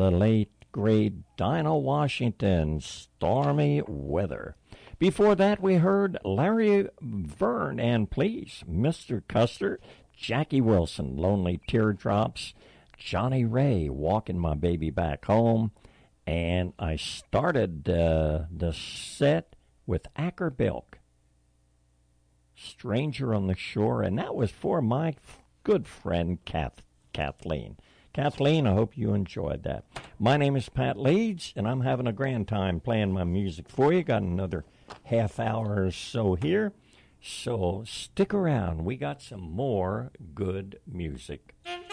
the late, great Dinah Washington, Stormy Weather. Before that, we heard Larry Verne and Please, Mr. Custer, Jackie Wilson, Lonely Teardrops, Johnny Ray, Walking My Baby Back Home, and I started the set with Acker Bilk, Stranger on the Shore, and that was for my good friend Kathleen. Kathleen, I hope you enjoyed that. My name is Pat Leeds, and I'm having a grand time playing my music for you. Got another half hour or so here, so stick around. We got some more good music.